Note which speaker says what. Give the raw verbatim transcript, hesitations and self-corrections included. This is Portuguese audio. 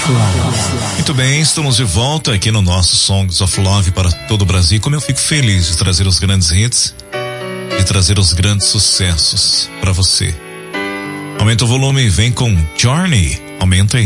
Speaker 1: Muito bem, estamos de volta aqui no nosso Songs of Love para todo o Brasil. Como eu fico feliz de trazer os grandes hits, de trazer os grandes sucessos para você. Aumenta o volume e vem com Journey. Aumenta aí.